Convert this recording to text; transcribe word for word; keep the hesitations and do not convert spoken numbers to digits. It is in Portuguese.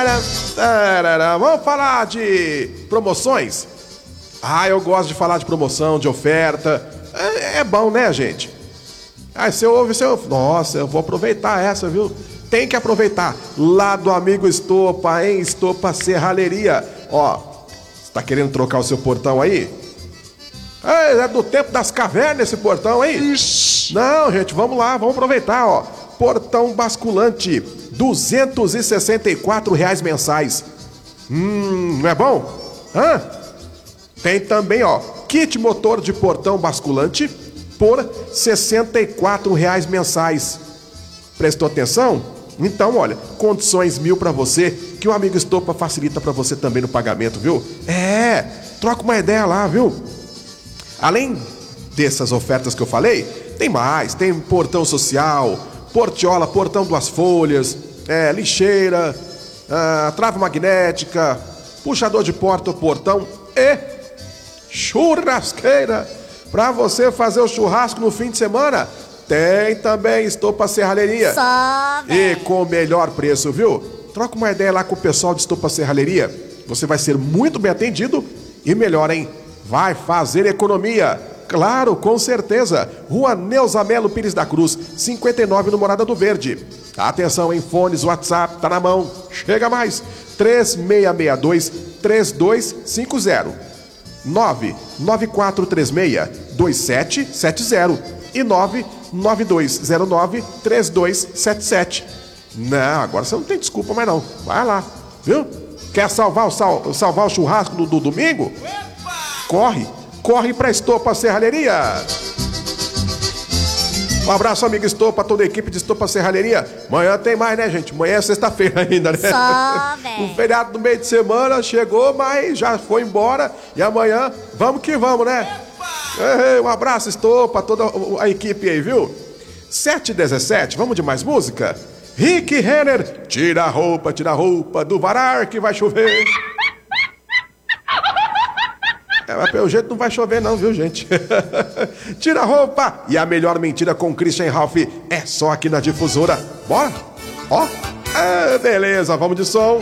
Vamos falar de promoções? Ah, eu gosto de falar de promoção, de oferta. É, é bom, né, gente? Ah, você ouve, você ouve. Nossa, eu vou aproveitar essa, viu? Tem que aproveitar. Lá do amigo Estopa, hein? Estopa Serralheria. Ó, você tá querendo trocar o seu portão aí? É, é do tempo das cavernas esse portão, hein? Ixi. Não, gente, vamos lá, vamos aproveitar, ó. Portão basculante, duzentos e sessenta e quatro reais mensais. Hum, não é bom? Hã? Tem também, ó, kit motor de portão basculante por sessenta e quatro reais mensais. Prestou atenção? Então, olha, condições mil pra você, que o amigo Estopa facilita pra você também no pagamento, viu? É, troca uma ideia lá, viu? Além dessas ofertas que eu falei, tem mais, tem portão social, portiola, portão duas folhas, é, lixeira, ah, trava magnética, puxador de porta ou portão e churrasqueira. Pra você fazer o churrasco no fim de semana, tem também Estopa Serralheria. Só, e com o melhor preço, viu? Troca uma ideia lá com o pessoal de Estopa Serralheria. Você vai ser muito bem atendido e melhor, hein? Vai fazer economia. Claro, com certeza. Rua Neuza Melo Pires da Cruz, cinquenta e nove no Morada do Verde. Atenção, em fones, WhatsApp, tá na mão. Chega mais. três seis seis dois, três dois cinco zero. nove nove quatro três seis, dois sete sete zero e nove nove dois zero nove, três dois sete sete. Não, agora você não tem desculpa mais não. Vai lá, viu? Quer salvar o, sal, salvar o churrasco do, do domingo? Corre, corre pra Estopa Serralheria. Um abraço, amigo Estopa, toda a equipe de Estopa Serralheria. Amanhã tem mais, né, gente? Amanhã é sexta-feira ainda, né? Só, velho. O feriado do meio de semana chegou, mas já foi embora. E amanhã, vamos que vamos, né? Ei, um abraço, Estopa, toda a equipe aí, viu? sete e dezessete, vamos de mais música? Rick Renner, tira a roupa, tira a roupa do varar que vai chover. É, mas pelo jeito não vai chover não, viu, gente? Tira a roupa! E a melhor mentira com Christian Ralph é só aqui na Difusora. Bora? Ó, é, beleza, vamos de som.